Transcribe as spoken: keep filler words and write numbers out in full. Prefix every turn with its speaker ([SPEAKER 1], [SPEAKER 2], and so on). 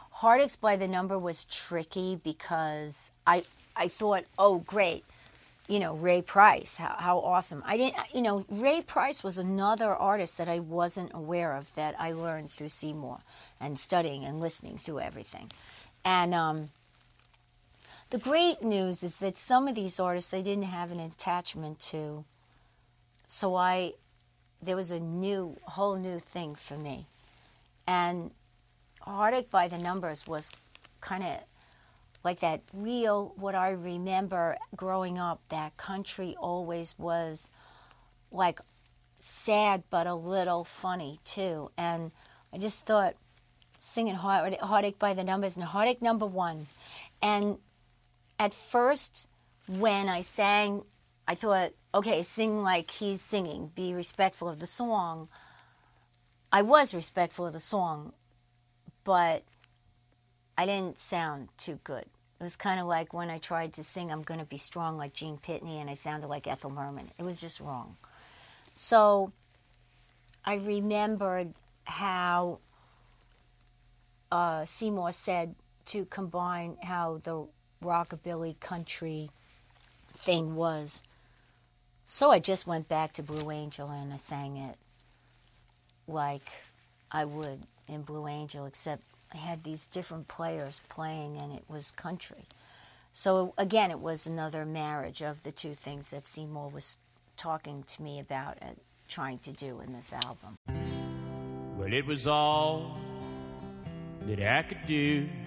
[SPEAKER 1] Heartaches by the Number was tricky because I I thought, oh, great, you know, Ray Price, how, how awesome. I didn't, you know, Ray Price was another artist that I wasn't aware of that I learned through Seymour and studying and listening through everything. And um, the great news is that some of these artists I didn't have an attachment to, so I, there was a new, whole new thing for me. And Heartache by the Numbers was kind of like that real, what I remember growing up, that country always was like sad but a little funny too. And I just thought singing Heart, Heartache by the Numbers and Heartache number one. And at first when I sang, I thought, okay, sing like he's singing, be respectful of the song. I was respectful of the song, but I didn't sound too good. It was kind of like when I tried to sing I'm Gonna Be Strong like Gene Pitney and I sounded like Ethel Merman. It was just wrong. So I remembered how uh, Seymour said to combine how the rockabilly country thing was. So I just went back to Blue Angel and I sang it like I would in Blue Angel, except I had these different players playing and it was country. So again, it was another marriage of the two things that Seymour was talking to me about and trying to do in this album.
[SPEAKER 2] Well, it was all that I could do